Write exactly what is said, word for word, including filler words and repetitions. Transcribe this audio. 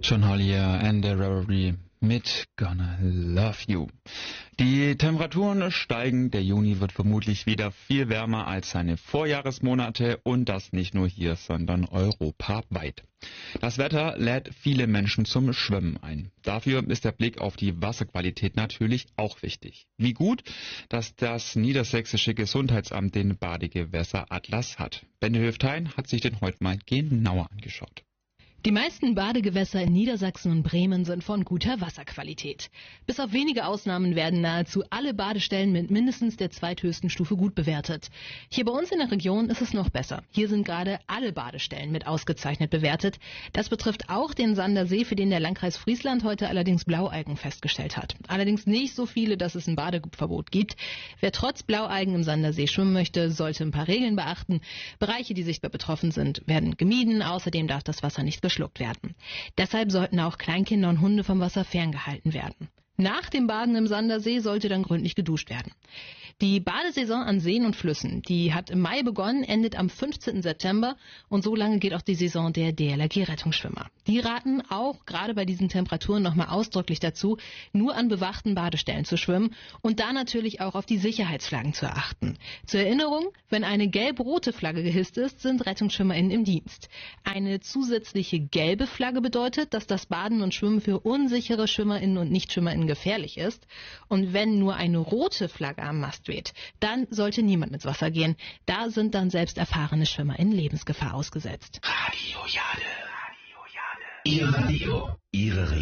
John Hollier and the Reverie mit Gonna Love You. Die Temperaturen steigen, der Juni wird vermutlich wieder viel wärmer als seine Vorjahresmonate und das nicht nur hier, sondern europaweit. Das Wetter lädt viele Menschen zum Schwimmen ein. Dafür ist der Blick auf die Wasserqualität natürlich auch wichtig. Wie gut, dass das Niedersächsische Gesundheitsamt den Badegewässeratlas hat. Bende Höftein hat sich den heute mal genauer angeschaut. Die meisten Badegewässer in Niedersachsen und Bremen sind von guter Wasserqualität. Bis auf wenige Ausnahmen werden nahezu alle Badestellen mit mindestens der zweithöchsten Stufe gut bewertet. Hier bei uns in der Region ist es noch besser. Hier sind gerade alle Badestellen mit ausgezeichnet bewertet. Das betrifft auch den Sander See, für den der Landkreis Friesland heute allerdings Blaualgen festgestellt hat. Allerdings nicht so viele, dass es ein Badeverbot gibt. Wer trotz Blaualgen im Sander See schwimmen möchte, sollte ein paar Regeln beachten. Bereiche, die sichtbar betroffen sind, werden gemieden. Außerdem darf das Wasser nicht geschluckt werden. Deshalb sollten auch Kleinkinder und Hunde vom Wasser ferngehalten werden. Nach dem Baden im Sandersee sollte dann gründlich geduscht werden. Die Badesaison an Seen und Flüssen, die hat im Mai begonnen, endet am fünfzehnten September und so lange geht auch die Saison der D L R G-Rettungsschwimmer. Die raten auch gerade bei diesen Temperaturen nochmal ausdrücklich dazu, nur an bewachten Badestellen zu schwimmen und da natürlich auch auf die Sicherheitsflaggen zu achten. Zur Erinnerung, wenn eine gelb-rote Flagge gehisst ist, sind RettungsschwimmerInnen im Dienst. Eine zusätzliche gelbe Flagge bedeutet, dass das Baden und Schwimmen für unsichere SchwimmerInnen und Nicht-SchwimmerInnen gefährlich ist. Und wenn nur eine rote Flagge am Mast weht, dann sollte niemand ins Wasser gehen. Da sind dann selbst erfahrene Schwimmer in Lebensgefahr ausgesetzt. Radio Jade. Radio Jade. Ihr Radio. Ihre